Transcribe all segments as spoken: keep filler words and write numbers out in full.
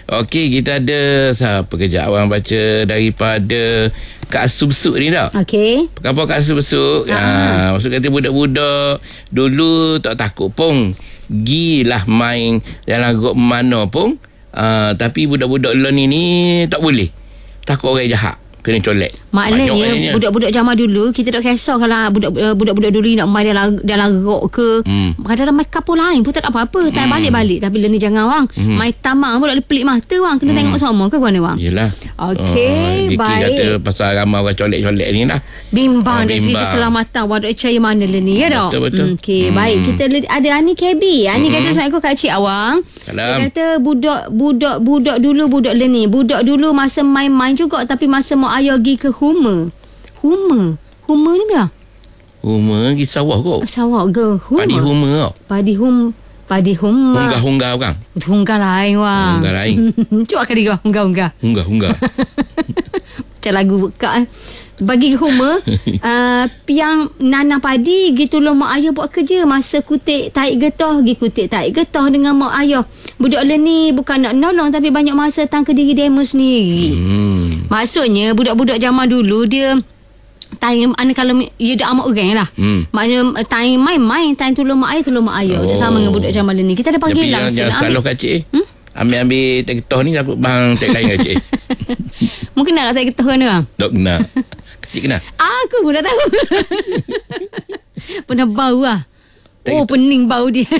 Okey, kita ada siapa kejap awang baca daripada Kak Subsuk ni dah. Okey. Apa Kak Subsuk? Ha, maksud kata budak-budak dulu tak takut pun. Gilah main dalam gok mana pun. Uh, tapi budak-budak lo ni ni tak boleh. Takut orang jahat. Kena colek. Maknanya budak-budak zaman dulu kita tak kisah kalau budak budak-budak dulu nak main dalam dalam rok ke. Hmm. Kadang-kadang main kapur lain pun tak ada apa-apa. Tak hmm. balik-balik. Tapi ni jangan wang. Hmm. Main tamang pun tak boleh pelik mata wang. Kena hmm. tengok sama ke mana wang? Yelah. Okey, uh, baik. Kata pasal ramai orang colek-colek ni lah. Bimbang uh, dari segi keselamatan wadah cahaya mana le ni ya tak? Betul betul. Hmm, Okey, hmm. baik. Kita ada Ani K B. Ani hmm. kata Assalamualaikum Kak Cik Awang. Salam. Dia kata budak budak budak dulu budak le ni. Budak dulu masa main-main juga tapi masa mau ayah pergi ke Huma. Huma. Huma ni bila? Huma pergi sawah kot. Sawah ke? Huma. Padi Huma tau. Padi Hum. Padi Huma. Hunggah-hunggah kan? Hunggah lain wang. Hunggah lain. Cuba kali kau hunggah-hunggah. Hunggah-hunggah. Macam lagu buka. Bagi Huma, uh, yang nanam padi gitu lo mak ayah buat kerja masa kutik taik getah, gi kutik taik getah dengan mak ayah. Budak le ni bukan nak nolong tapi banyak masa tang ke diri demo sendiri. Hmm. Maksudnya budak-budak zaman dulu dia time ane kalau dia dah amat orang lah. Hmm. Maknanya time main-main, time tolong mak ayah, tolong mak ayah. Oh. Sama dengan budak zaman ni. Kita ada panggilan. Tapi yang salah Kak Cik. Hmm? Ambil-ambil tak getah ni takut bang tak lain Kak Cik. Mungkin nak tak getah kan bang? Tak kena. Kak Cik kena? Aku pun dah tahu. Pernah bau lah. Tak oh, getah. Pening bau dia.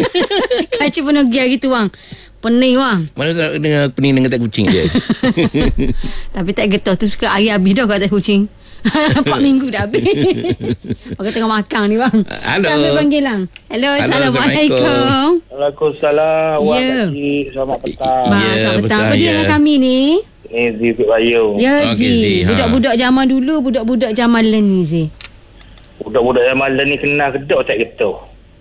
Kak Cik pernah pergi gitu bang. Pening bang. Mana tak dengar pening dengan tak kucing dia. Tapi tak getah tu suka air habis dah kat tak kucing. Empat minggu dah habis. Aku tengah makan ni bang. Halo. Kita ambil panggilan. Hello, Halo, Assalamualaikum. Waalaikumsalam. Ya. Yeah. Selamat petang. Bang, Ya, selamat petang. petang, Apa dia ya. dengan kami ni? Ni Zee Pik Bayu. Ya, Okey, Zee. Zee, ha. Budak-budak zaman dulu, budak-budak zaman lain ni, Zee. Budak-budak yang malam ni kenal kedok tak getah.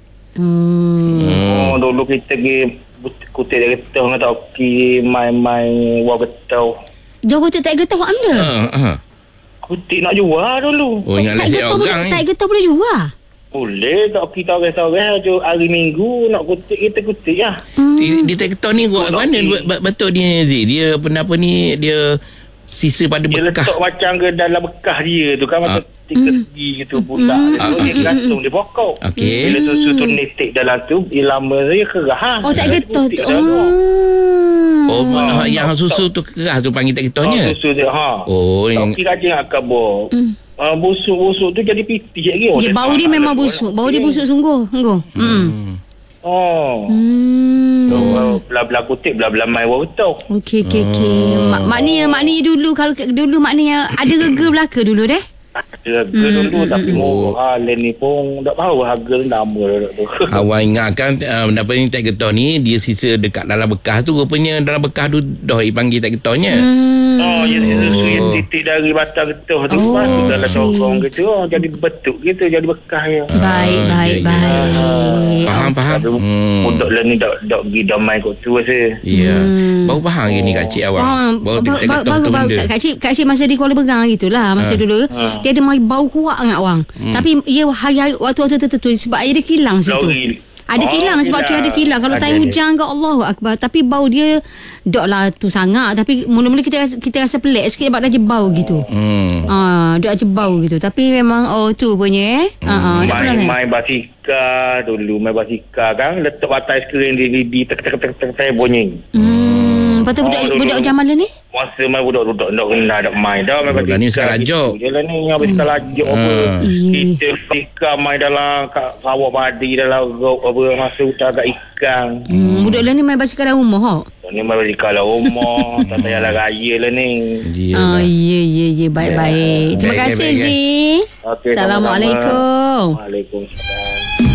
Hmm. Oh, dulu kita pergi kutip tak getah dengan tak okey main-main wah getah. Jauh kata tak getah buat mana? Ha, ha. Kutip nak jual dulu. Oh, ingat tak lah getah orang boleh, ni. tak getah boleh jual. Boleh tak okey tahu-tahu hari Minggu nak kutip kita kutip lah. Hmm. Di, di Tekton ni buat mana betul dia Zee? Dia apa ni dia sisa pada Dia bekas. letak macam ke dalam bekas dia tu kan macam Ah. tiga segi gitu budak Hmm. dia tu Ah, dia okey. gantung di pokok. Okey. Bila susu tu netik dalam tu dia lama dia kerah. Ha? Oh, tak Dia getah tu. kutip dah tu. Oh, Ah, ha, yang tak- susu tu keras tu panggil Tektonnya. Oh, susu dia ha. Oh, Tak yang kira je nak kabur. Hmm. Uh, busuk-busuk tu jadi pipih lagi. Oh, Dia bau dia memang busuk. Bau dia busuk sungguh. Sungguh. Hmm. Hmm. Oh. Hmm. So, belah-belah kutip, belah-belah main wah betul. Okey, okey, okey. Mak, maknanya, maknanya dulu, kalau ke- dulu maknanya ada rega belaka dulu deh? Ada harga Hmm, dulu tapi murah. Lain ni pun tak tahu harga nama tu. Awak ingatkan uh, apa ni tak getah ni dia sisa dekat dalam bekas tu rupanya dalam bekas tu dah dipanggil tak getahnya. Hmm. Oh, ya susu yang titik dari batang getah tu Oh, lepas tu dalam okey. sorong gitu. Oh, jadi betuk gitu, jadi bekas ya. Baik, Ah, baik, ya, ya. baik. Faham faham. Tapi Hmm. budak lah ni dak dak pergi damai kot tu rasa. Ya. Hmm. Baru faham hari ni Kak Cik awak. Faham. Baru Ba- tak ba- getah baru- tu baru- benda. Kak Cik, Kak Cik masa di Kuala Bergang gitulah masa Ha. dulu. Ha. Dia ada mai bau kuat sangat orang. Tapi ia hari waktu-waktu tertentu sebab air dia kilang situ. Lori. Ada Oh, kilang sebab kilang. kira ada kilang. Kalau Ada time dia. hujan ke Allahu Akbar. Tapi bau dia dok lah tu sangat. Tapi mula-mula kita rasa, kita rasa pelik sikit sebab dah je bau gitu. Hmm. Ah, dok je bau gitu. Tapi memang oh tu punya eh. Ha ah, tak pernah Main, kan. main basikal dulu, main basikal kan, letak batai skrin di di tek tek tek tek tek bunyi. Hmm, lepas tu budak Oh, budak dulu. zaman ni? Masa main budak-budak nak kenal dak main dah main Budak ni sekarang lajak. Je lah ni yang basikal lajak apa. Ah. Iya. Kita basikal main dalam kat sawah padi dalam rok apa masa hutan kat ikan. Hmm, budak lah ni main basikal dalam rumah ha. Ni main basikal lah rumah, tak payah lah raya lah ni. Dia Ah, lah. ya ya ya baik-baik. Terima Baik, kasih baik, baik. Zee. Okey, Assalamualaikum. Waalaikumsalam.